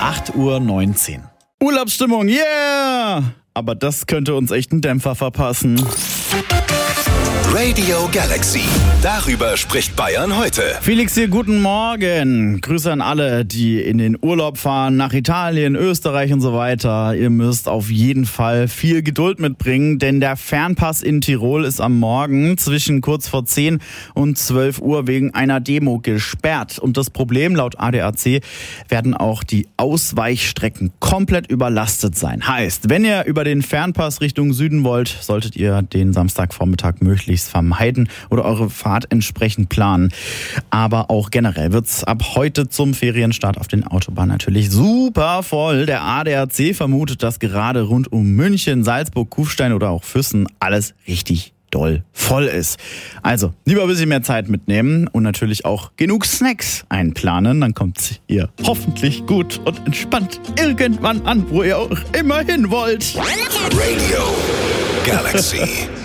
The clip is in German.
8:19 Uhr. Urlaubsstimmung, yeah! Aber das könnte uns echt einen Dämpfer verpassen. Radio Galaxy. Darüber spricht Bayern heute. Felix hier, guten Morgen. Grüße an alle, die in den Urlaub fahren, nach Italien, Österreich und so weiter. Ihr müsst auf jeden Fall viel Geduld mitbringen, denn der Fernpass in Tirol ist am Morgen zwischen kurz vor 10 und 12 Uhr wegen einer Demo gesperrt. Und das Problem, laut ADAC, werden auch die Ausweichstrecken komplett überlastet sein. Heißt, wenn ihr über den Fernpass Richtung Süden wollt, solltet ihr den Samstagvormittag möglichst vermeiden oder eure Fahrt entsprechend planen. Aber auch generell wird's ab heute zum Ferienstart auf den Autobahnen natürlich super voll. Der ADAC vermutet, dass gerade rund um München, Salzburg, Kufstein oder auch Füssen alles richtig doll voll ist. Also, lieber ein bisschen mehr Zeit mitnehmen und natürlich auch genug Snacks einplanen. Dann kommt ihr hoffentlich gut und entspannt irgendwann an, wo ihr auch immer hin wollt. Radio Galaxy.